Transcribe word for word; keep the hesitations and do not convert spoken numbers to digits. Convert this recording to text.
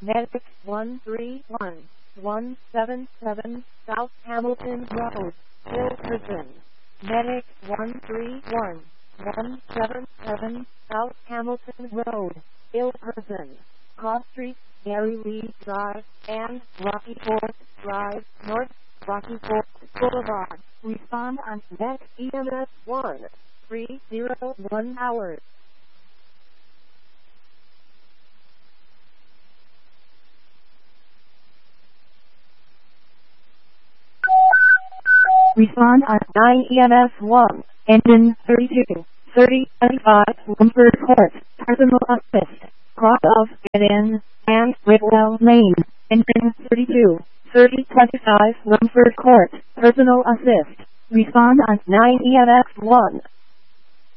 Medic one three one, one seven seven, South Hamilton Road, Ilkerson. Medic one three one, one seven seven, South Hamilton Road, Ilkerson. Cross Street, Gary Lee Drive, and Rocky Fork Drive, North Rocky Fork Boulevard. Respond on Net E M S one, three zero one hours. Respond on nine E M S one, engine thirty-two, thirty twenty-five, Lumford Court, personal assist, cross of Get In, and Whitwell Lane, engine thirty-two, thirty twenty-five, Lumford Court, personal assist. Respond on nine E M S one.